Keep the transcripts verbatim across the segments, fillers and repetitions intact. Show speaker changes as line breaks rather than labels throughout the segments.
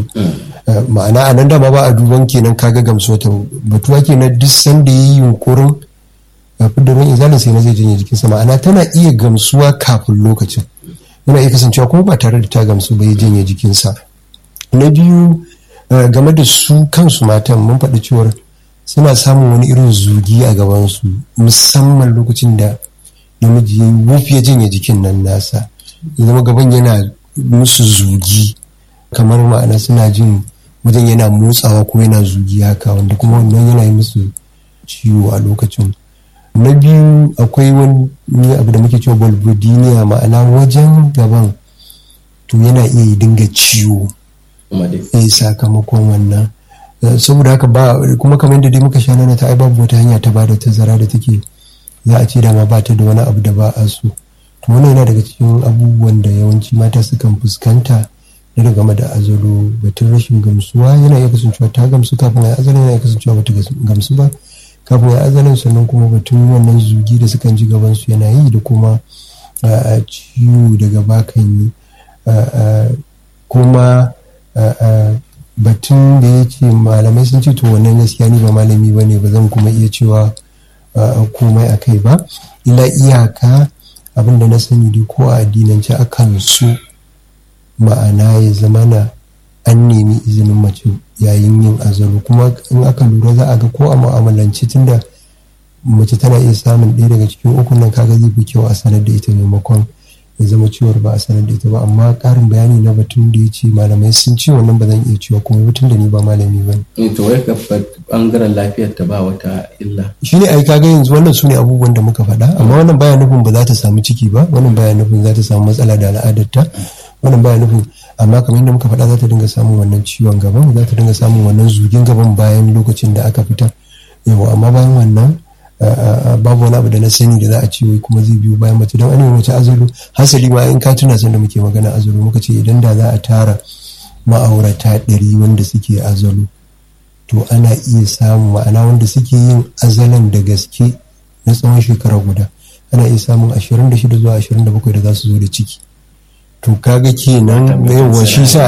ma'ana a nan dama ba a duban kenan kaga gamsuwa ta batuwa kenan duk sanda ya yi yunkurin fidda ruwan inzalin sai na zai janye jikinsa, ma'ana tana iya gamsuwa kafin lokacin, yana iya kasancewa kuma ba tare da ta gamsu ba ya janye jikinsa. Na biyu game da su kansu matan mun faɗi cewar suna samun wani irin zugi a gabansu musamman lokacin da namiji ya wufi ya janye jikin nan nasa, ya zama gaban yana musu zugi kamar ma'ana suna jin wajen yana motsawa ko yana zugi haka, wanda kuma wannan yana yi musu ciwo a lokacin. Na biyu akwai wani abu da muke cewa vulvodynia, ma'ana wajen gaban to yana iya yi dinga ciwo eh sakamakon wannan. Saboda haka ba kuma kamar da dai muka sha nana ta ai babu wata hanya ta bada tazara da take za a ce dama ba ta da wani abu da ba a so. To wannan yana daga cikin abubuwan da yawanci mata sukan fuskanta na game da azalo. Batun rashin gamsuwa yana iya kasancewa ta gamsu kafin a yi azalin, yana iya kasancewa bata gamsu ba kafin a yi azalin, sannan kuma batun wannan zugi da sukan ji gabansu yana yi da kuma ciwo daga bakan yi, kuma batun da ya ce malamai sun ce to wannan gaskiya ni ba malami ba ne, ba zan kuma iya cewa komai a kai ba, illa iyaka abin da na sani dai ko a addinance akan so ma'ana ya zamana an nemi izinin mace yayin yin azalo. Kuma in aka lura za a ga ko a mu'amalanci tunda mace tana iya samun ɗaya daga cikin ukun nan, kaga zai fi kyau a sanar da ita maimakon ya zama cewar ba a sanar da ita ba. Amma ƙarin bayani na batun da ya ce malamai sun ce wannan ba zan iya cewa kuma batun da ni ba malami ba ne.
To wai ka bangaren lafiyar ta ba wata illa
shi ne ai kaga yanzu wannan su ne abubuwan da muka faɗa, amma wannan baya nufin ba za ta samu ciki ba, wannan baya nufin za ta samu matsala da al'adarta, wannan baya nufin, amma kamar yadda muka faɗa za ta dinga samun wannan ciwon gaban, za ta dinga samun wannan zugin gaban bayan lokacin da aka fita yawa. Amma bayan wannan babu wani abu da na sani da za a ce wai kuma zai biyo bayan mace don an yi mace azalo. Hasali ma in ka tuna sanda muke magana azalo muka ce idan da za a tara ma'aurata ɗari wanda suke azalo to ana iya samun ma'ana wanda suke yin azalan da gaske na tsawon shekara guda ana iya samun ashirin da shida zuwa ashirin da bakwai da za su zo da ciki. To kaga kenan yawa shi sa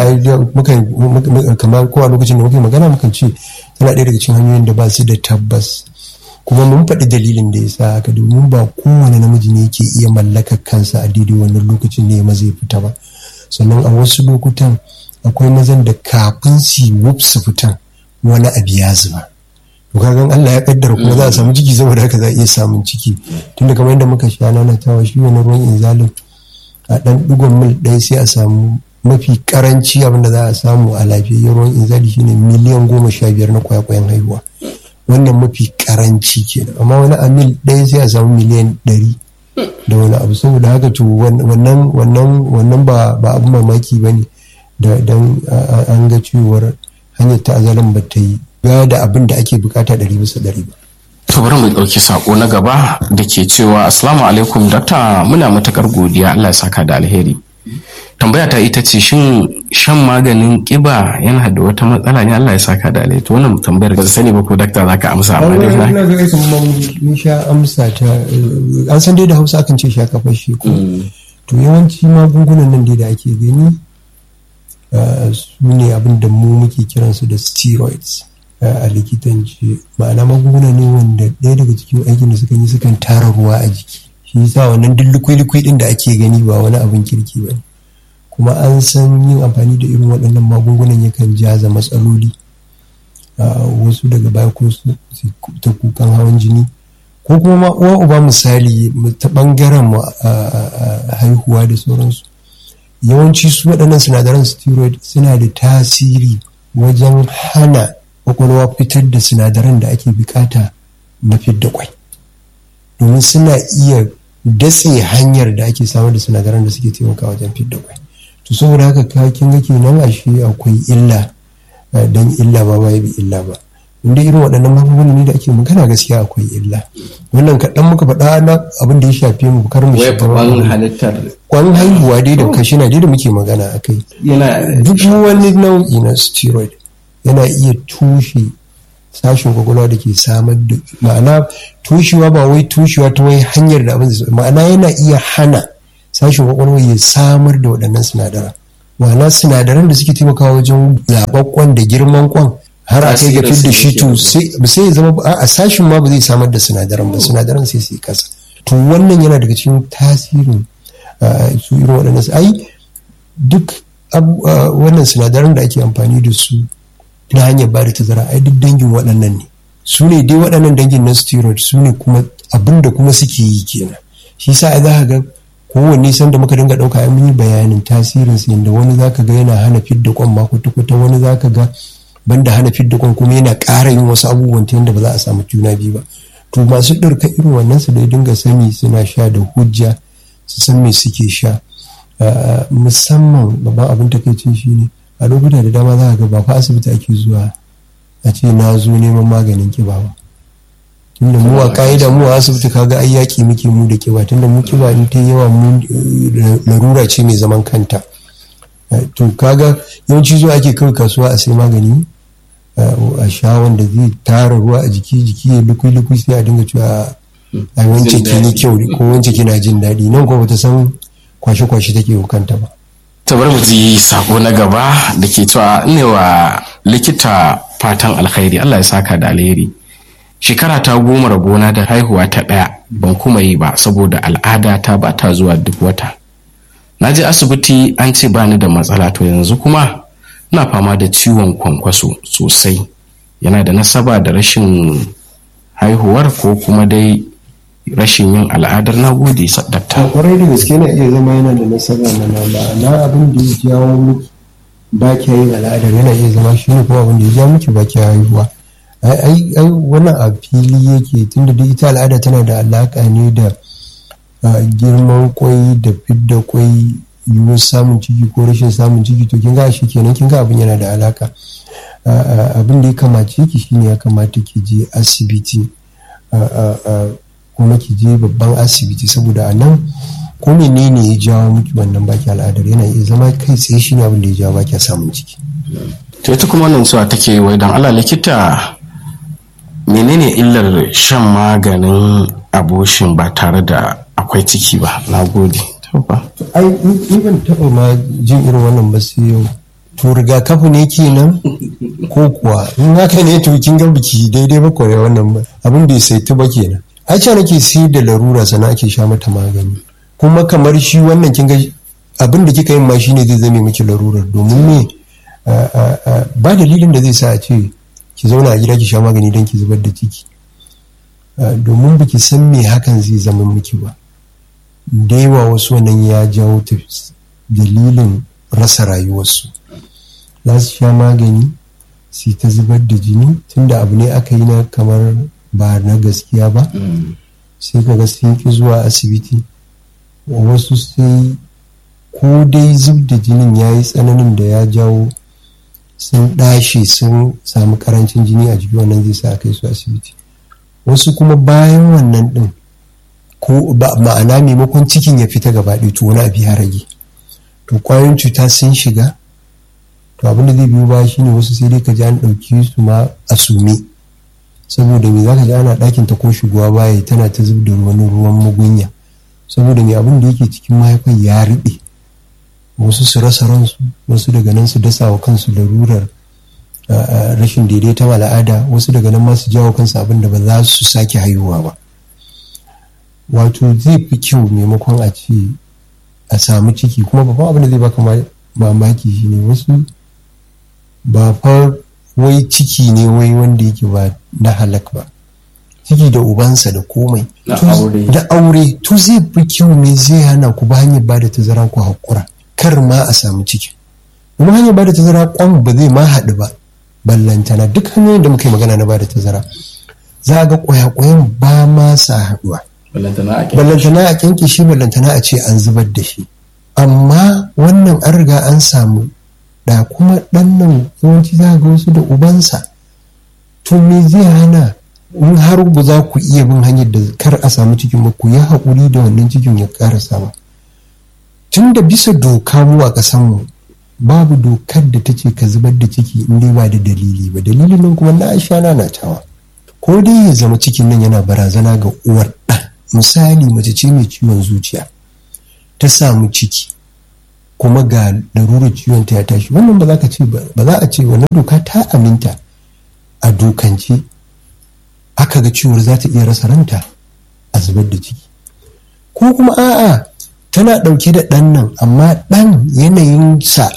muka kamar ko a lokacin da muke magana mukan ce tana ɗaya daga cikin hanyoyin da ba su da tabbas, kuma mun faɗi dalilin da ya sa haka domin ba kowane namiji ne yake iya mallakar kansa a daidai wannan lokacin ne ma zai fita ba. Sannan a wasu lokutan akwai mazan da kafin su wuf su fitan wani abu ya zuba, to kagan Allah ya kaddara kuma za a samu ciki, saboda haka za a iya samun ciki. Tunda kamar yadda muka sha nanatawa shi wani ruwan inzalin a ɗan ɗigon mil ɗaya sai a samu mafi karanci abinda za a samu a lafiyayyen ruwan inzali shine miliyan goma sha biyar na kwayakwayan haihuwa, wannan mafi karanci kenan. Amma wani a mil ɗaya sai a samu miliyan ɗari da wani abu. Saboda haka to wannan wannan wannan ba ba abu mamaki ba ne da dan an ga cewar hanyar ta azalan ba ta yi ga da abin da ake bukata ɗari bisa ɗari ba.
To bari mu ɗauki sako na gaba da ke cewa assalamu alaikum dakta, muna matakar godiya, Allah ya saka da alheri. Tambaya ta ita ce shin shan maganin kiba yana da wata matsala ne? Allah ya saka da alheri. To wannan tambayar ba sani ba ko dakta zaka amsa, amma dai
na ga kai kuma mun sha amsa ta, an san dai da Hausa akan ce sha kafa shi ko to yawanci magungunan nan dai da ake gani su ne abin da mu muke kiransu da steroids a likitanci, ma'ana magunguna ne wanda ɗaya daga cikin aikin da suka yi sukan tara ruwa a jiki, shi yasa wannan duk likwai-likwai ɗin da ake gani ba wani abin kirki ba ne. Kuma an san yin amfani da irin waɗannan magungunan yakan jaza matsaloli, wasu daga baya ko su ta kukan hawan jini ko kuma ma uwa uba misali ta ɓangaren haihuwa da sauransu. Yawanci su waɗannan sinadaran steroid suna da tasiri wajen hana kwakwalwa fitar da sinadaran da ake bukata na fidda kwai, domin suna iya datse hanyar da ake samar da sinadaran da suke taimaka wajen fidda kwai. To saboda haka ka kin ga kenan ashe akwai illa, dan illa ba ba bi illa ba. Inda irin waɗannan magunguna ne da ake magana gaskiya akwai illa. Wannan kaɗan muka faɗa na abin da ya shafe mu kar mu shiga
kwan halittar
kwan haihuwa dai da kashi na dai da muke magana akai.
Yana
duk wani nau'i na steroid yana iya tushe sashen kwakwalwa da ke samar da, ma'ana tushewa ba wai tushewa ta wai hanyar da abin, ma'ana yana iya hana sashen kwakwalwa ya samar da waɗannan sinadaran wana sinadaran da suke taimakawa wajen zaɓaɓɓen da girman kwan har a kai ga fidda shi to sai ya zama a sashin ma ba zai samar da sinadaran ba sinadaran sai su yi kasa to wannan yana daga cikin tasirin su irin waɗannan ai duk wannan sinadaran da ake amfani da su ta hanyar ba da tazara ai duk dangin waɗannan ne su ne dai waɗannan dangin na steroid su ne kuma abin da kuma suke yi kenan shi sa ai za ka ga kowanne sanda muka dinga ɗauka ai mun yi bayanin tasirin su yadda wani za ka ga yana hana fidda kwan ma kwata-kwata wani za ka ga banda hana fidda kwan kuma yana ƙara yin wasu abubuwan ta yadda ba za a samu juna biyu ba to masu ɗarka irin wannan su da dinga sani suna sha da hujja su san me suke sha musamman babban abin takaicin shi ne a lokuta da dama za ka ga ba fa asibiti ake zuwa a ce na zo neman maganin kiba ba tunda mu a ka'ida mu a asibiti kaga ai yaƙi muke mu da kiba tunda mu kiba in ta yawa mu larura ce mai zaman kanta to kaga yawanci zuwa ake kawai kasuwa a sai magani a sha wanda zai tara ruwa a jiki jiki ya lukui lukui sai a dinga cewa a wance ki ni kyau ko wance kina jin daɗi nan ko bata san kwashe kwashe take kanta ba.
tabar mu ji sako na gaba da ke cewa ne wa likita fatan alkhairi Allah ya saka da alheri shekara ta goma rabona da haihuwa ta ɗaya ban kuma yi ba saboda al'ada ta ba ta zuwa duk wata na je asibiti an ce bani da matsala to yanzu kuma ina fama da ciwon kwankwaso sosai yana da nasaba da rashin haihuwar ko kuma dai rashin yin al'adar na gode dakta.
kwarai da gaske na iya zama yana da nasaba na ma'ana abin da ya jawo miki ba ki yin al'adar yana iya zama shi ne kuma abin da ya jawo miki ba ki haihuwa ai ai wannan a fili yake tunda duk ita al'ada tana da alaka ne da girman kwai da fidda kwai yiwuwar samun ciki ko rashin samun ciki to kin ga shi kenan kin ga abin yana da alaka abin da ya kamace ki shine ya kamata ki je asibiti kuma ki je babban asibiti saboda a nan ko menene ya jawo miki wannan baki al'adar yana iya zama kai tsaye shine abin da ya jawo baki samun ciki
to ita kuma wannan suwa take wai dan Allah likita menene illar shan maganin aboshin ba tare da akwai ciki ba na gode
ai ni ban taɓa ma jin irin wannan ba sai yau to rigakafi ne kenan ko kuwa in haka ne to kin ga biki daidai ba kore wannan ba abin da ya saiti ba kenan ai ce nake sai da larura sana ake sha mata magani kuma kamar shi wannan kin ga abin da kika yin ma shine zai zame miki larurar domin me ba dalilin da zai sa a ce ki zauna a gida ki sha magani don ki zubar da ciki domin baki san me hakan zai zama miki ba da yawa wasu wannan ya jawo ta dalilin rasa rayuwarsu za su sha magani su ta zubar da jini tunda abu ne aka yi na kamar ba na gaskiya ba sai kaga sun ki zuwa asibiti wasu sai ko dai zub da jinin ya yi tsananin da ya jawo sun ɗashe sun samu karancin jini a jiki wannan zai sa a kai su asibiti wasu kuma bayan wannan ɗin ko ma'ana maimakon cikin ya fita gaba ɗaya to wani abu ya rage to ƙwayoyin cuta sun shiga to abin da zai biyo baya shine wasu sai dai ka ji an ɗauki su ma a sume saboda me zaka ji ana ɗakin ta ko shigowa baya tana ta zub da wani ruwan mugunya saboda me abin da yake cikin mahaifar ya riɓe wasu su rasa ransu wasu daga nan su dasa wa kansu larurar rashin daidaiton al'ada wasu daga nan ma su jawo kansu abin da ba za su sake haihuwa ba wato zai fi kyau maimakon a ce a samu ciki kuma babban abin da zai baka mamaki shine wasu ba fa wai ciki ne wai wanda yake ba na halak ba ciki da ubansa da komai da aure to zai fi kyau ne zai hana ku ba hanyar ba da tazara ku haƙura kar ma a samu ciki kuma hanyar ba da tazara kwan ba zai ma haɗu ba ballantana duk hanyoyin da muka yi magana na ba da tazara za a ga kwaya-kwayan ba ma sa haɗuwa ballantana a kyanke shi ballantana a ce an zubar da shi amma wannan an riga an samu da kuma ɗan nan yawanci za ga wasu da ubansa to me zai hana in har ba za ku iya bin hanyar da kar a samu cikin ba ku yi haƙuri da wannan cikin ya ƙara sama tun da bisa doka mu a ƙasanmu babu dokar da ta ce ka zubar da ciki in dai ba da dalili ba dalilin nan kuma na aisha na tawa ko dai ya zama cikin nan yana barazana ga uwar ɗan misali mace ce mai ciwon zuciya ta samu ciki kuma ga larurar ciwon ta ya tashi, wannan ba za ka ce ba za a ce wannan doka ta aminta a dokance aka ga ciwon za ta iya rasa ranta a zubar da ciki, ko kuma a'a tana ɗauke da ɗan nan amma ɗan yanayinsa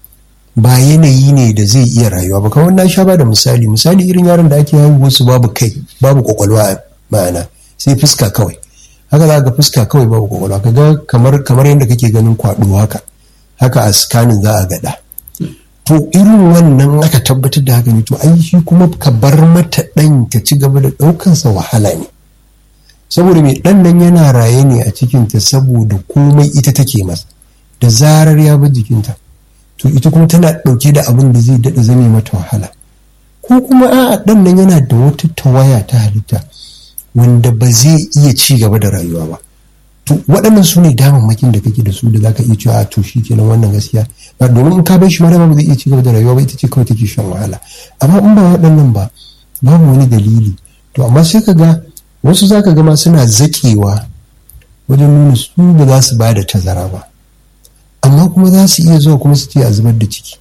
ba yanayi ne da zai iya rayuwa ba. Kamar na sha ba da misali misali irin yaron da ake haihuwa su babu kai babu kwakwalwa, ma'ana sai fuska kawai, haka za ga fuska kawai babu kwakwalwa, kaga kamar kamar yadda kake ganin kwaɗo haka haka a scanning za a gada. To irin wannan aka tabbatar da haka ne, to ai shi kuma ka bar mata ɗan ka ci gaba da ɗaukansa wahala ne, saboda mai ɗan nan yana raye ne a cikinta saboda komai ita take masa, da zarar ya bar jikinta to ita kuma tana ɗauke da abin da zai daɗa zame mata wahala, ko kuma a'a ɗan nan yana da wata tawaya ta halitta wanda ba zai iya ci gaba da rayuwa ba. To waɗannan su ne damammakin da kake da su da zaka iya cewa to shi kenan wannan gaskiya ba, domin in ka bar shi ma ba zai iya ci gaba da rayuwa ba, ita ce kawai take shan wahala. Amma in ba waɗannan ba babu wani dalili. To amma sai ka ga wasu zaka ga ma suna zaƙewa wajen nuna su ba za su ba da tazara ba, amma kuma za su iya zuwa kuma su ce a zubar da ciki.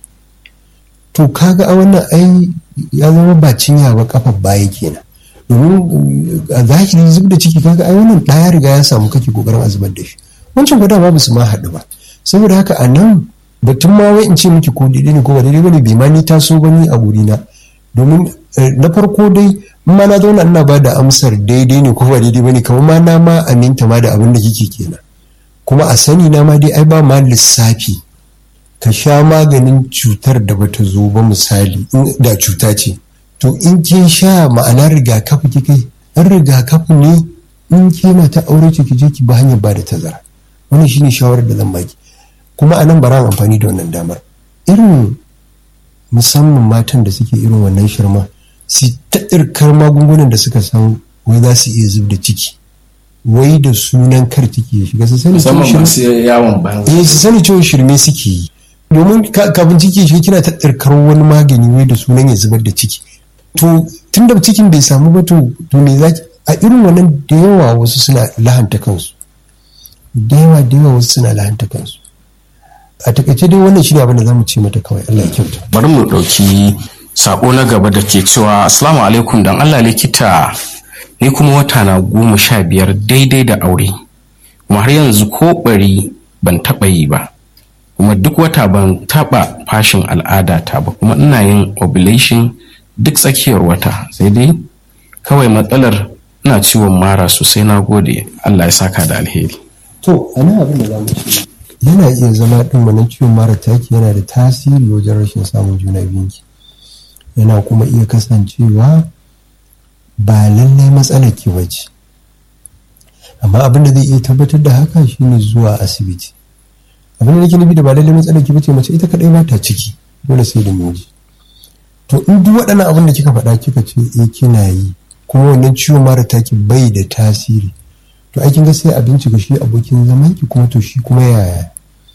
To kaga a wannan ai ya zama ba cinya ba kafar baya kenan, domin a zahiri zub da ciki kaga ai wannan ɗaya riga ya samu kake kokarin a zubar da shi, wancan gwada ba su ma haɗu ba. Saboda haka a nan batun ma wai in ce miki ko daidai ne ko ba daidai bane bai ma ni taso ba ni a gurina, domin na farko dai ma na zauna ina ba da amsar daidai ne ko ba daidai bane kamar ma na ma aminta ma da abin da kike kenan, kuma a sani na ma dai ai ba ma lissafi ka sha maganin cutar da bata zo ba, misali da cuta ce to in kin sha ma'ana rigakafi kika yi, an rigakafi ne in ke mata aure ce ki je ki ba hanyar ba da tazara. Wannan shine shawarar da zan baki, kuma anan bara amfani da wannan damar irin musamman matan da suke irin wannan shirma su ta ɗirkar magungunan da suka san wai za su iya zub da ciki, wai da sunan kar ciki ya shiga, su sani cewa shirme suke yi, domin kafin ciki ya shiga kina ta ɗirkar wani magani wai da sunan ya zubar da ciki. To tun da cikin bai samu ba to me za a irin wannan da yawa wasu suna lahanta kansu, da yawa da yawa wasu suna lahanta kansu. A takaice dai wannan shine abin da zamu ce mata kawai, Allah ya kyauta.
Bari mu dauki sako na gaba da ke cewa assalamu alaikum, dan Allah likita ni kuma wata na goma sha biyar daidai da aure, kuma har yanzu ko bari ban taba yi ba, kuma duk wata ban taba fashin al'ada ta ba, kuma ina yin ovulation duk tsakiyar wata, sai dai kawai matsalar ina ciwon mara sosai. Na gode, Allah ya saka da alheri.
To ana abin da zamu ce yana iya zama ɗin wannan ciwon mara taki yana da tasiri wajen rashin samun juna biyunki, yana kuma iya kasancewa ba lallai matsalar ki bace, amma abin da zai iya tabbatar da haka shine zuwa asibiti. Abin da nake nufi da ba lallai matsalar ki bace, mace ita kadai ba ta ciki, dole sai da miji. To in duk waɗannan abin da kika faɗa kika ce eh kina yi, kuma wannan ciwon mara taki bai da tasiri, to aikin ga sai a bincika shi abokin zaman ki kuma to shi kuma yaya,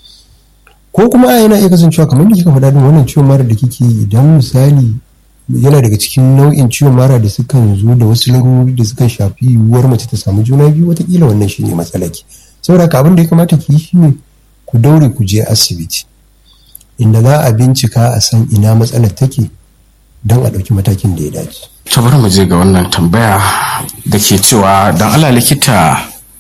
ko kuma yana iya kasancewa kamar da kika faɗa din wannan ciwon mara da kike yi, idan misali yana daga cikin nau'in ciwon mara da sukan zo da wasu larurori da sukan shafi yiwuwar mace ta samu juna biyu, watakila wannan shine matsalar ki. Saboda haka abin da ya kamata ki yi shine ku daure ku je asibiti inda za a bincika a san ina matsalar take don a ɗauki matakin da ya dace.
Ta bari mu je ga wannan tambaya da ke cewa don Allah likita,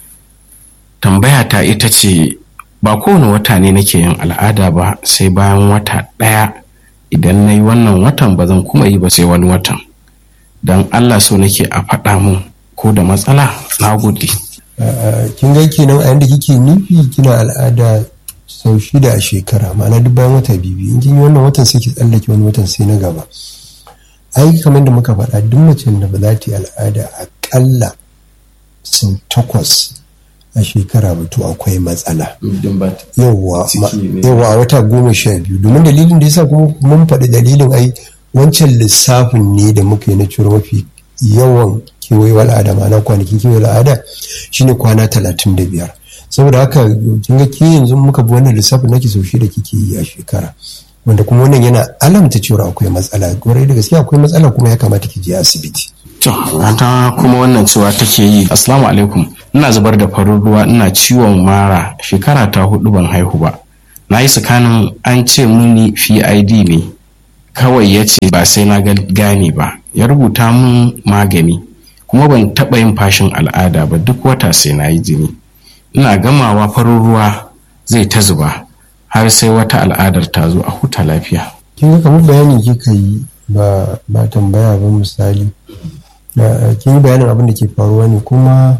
tambaya ta ita ce ba kowane wata ne nake yin al'ada ba, sai bayan wata ɗaya, idan na yi wannan watan ba zan kuma yi ba sai wani watan, don Allah so nake a faɗa mun ko da matsala. Na gode.
Kin ga kenan a yanda kike nufi kina al'ada sau shida a shekara, ma'ana duk bayan wata biyu, in kin yi wannan watan sai ki tsallake wani watan sai na gaba. Ai kamar da muka faɗa duk macen da ba za ta yi al'ada aƙalla sau takwas a shekara ba to akwai matsala. Yawwa a wata goma sha biyu, domin dalilin da yasa kuma mun faɗi dalilin ai wancan lissafin ne da muka yi na ciro mafi yawan kewayewar al'ada, ma'ana kwanakin kewayewar al'ada shine kwana talatin da biyar. Saboda haka kin ga ke yanzu muka bi wannan lissafin nake sau shida kike yi a shekara, wanda kuma wannan yana alamta cewa akwai matsala, kwarai da gaske akwai matsala kuma ya kamata ki je asibiti.
To, ta kuma wannan cewa take yi assalamu alaikum, ina zubar da farin ruwa, ina ciwon mara, shekara ta hudu ban haihu ba, na yi tsakanin an ce muni P I D ne kawai, ya ce ba sai na gane ba, ya rubuta mun magani kuma ban taɓa yin fashin al'ada ba, duk wata sai na yi jini, ina gamawa farin ruwa zai ta zuba har sai wata al'adar ta zo, a huta lafiya.
Kin ga kamar bayani kika yi ba ba tambaya ba, misali kin yi bayanin abin da ke faruwa ne, kuma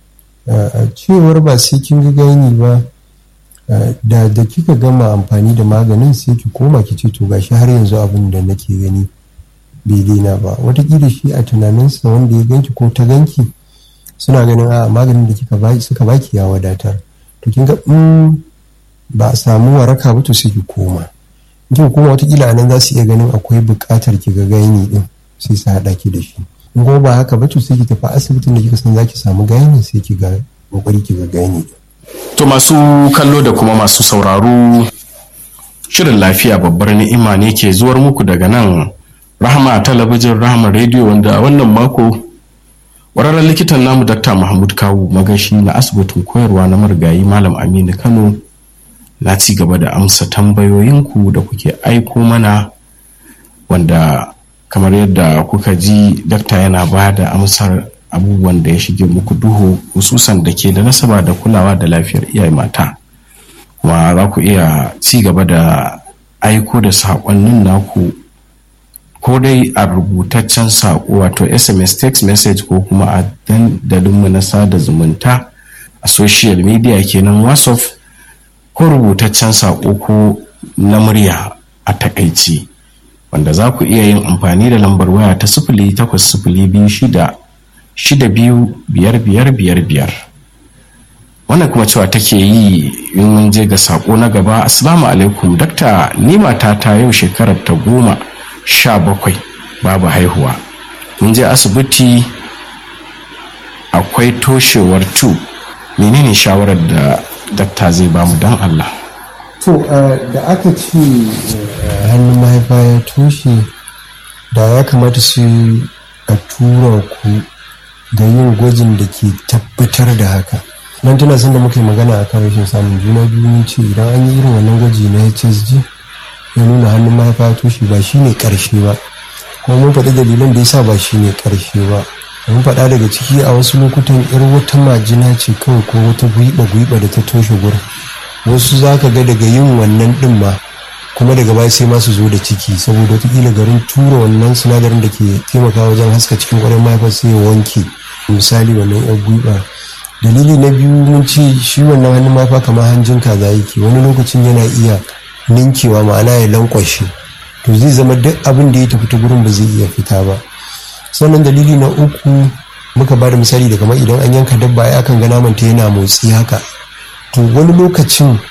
cewar ba sai kin ga gani ba, da da kika gama amfani da maganin sai ki koma ki ce to gashi har yanzu abin da nake gani bai daina ba. Wataƙila shi a tunaninsa wanda ya ganki ko ta ganki suna ganin a maganin da kika baki suka baki ya wadatar, to kin ga in ba a samu waraka ba to sai ki koma. Kin koma wataƙila a nan za su iya ganin akwai buƙatar ki ga gani din, sai su haɗa ki da shi. In kuma ba haka ba to sai ki tafi asibitin da kika san za ki samu gani, sai ki ga kokari ki ga gani din.
To masu kallo da kuma masu sauraro, shirin lafiya babbar ni'ima ne ke zuwar muku daga nan Rahama Talabijin, Rahama Radio, wanda a wannan mako wararren likitan namu Dr. Mahmud Kawu Magashi na asibitin koyarwa na marigayi Malam Aminu Kano na ci gaba da amsa tambayoyinku da kuke aiko mana, wanda kamar yadda kuka ji dakta yana ba da amsar abubuwan da ya shige muku duhu, hususan da ke da nasaba da kulawa da lafiyar iyaye mata. Kuma za ku iya ci gaba da aiko da saƙonnin naku ko dai a rubutaccen saƙo wato S M S text message, ko kuma a dandalinmu na sada zumunta a social media kenan WhatsApp, ko rubutaccen saƙo ko na murya a takaici, wanda za ku iya yin amfani da lambar waya ta sifili takwas sifili biyu shida shida biyu biyar biyar biyar biyar. Wannan kuma cewa take yi in mun je ga sako na gaba. Assalamu alaikum dakta, ni matata yau shekarar ta goma sha bakwai babu haihuwa, mun je asibiti akwai toshewar tube, menene shawarar da dakta zai bamu dan Allah?
To da aka ce hannun mahaifa ya toshe, da ya kamata su a tura ku ga yin gwajin da ke tabbatar da haka. Nan tana son da muka yi magana a kan rashin samun juna biyu, mun ce idan an yi irin wannan gwaji na H S G ya nuna hannun mahaifa ya toshe, ba shi ne ƙarshe ba, kuma mun faɗi dalilan da ya sa ba shi ne ƙarshe ba. Mun faɗa daga ciki a wasu lokutan yar wata majina ce kawai ko wata gwiɓa-gwiɓa da ta toshe gurin. Wasu za ka ga daga yin wannan ɗin ma kuma daga baya sai masu zo da ciki, saboda wataƙila garin tura wannan sinadarin da ke taimaka wajen haska cikin ƙwarin mahaifar sai ya wanke, misali wannan yar gwiɓa. Dalili na biyu mun ce shi wannan hannun mahaifa kamar hanjin kaza yake, wani lokacin yana iya ninkewa, ma'ana ya lankwashe, to zai zama duk abin da ya tafi ta gurin ba zai iya fita ba. Sannan dalili na uku muka ba da misali da kamar idan an yanka dabba ya akan ga naman ta yana motsi haka, to wani lokacin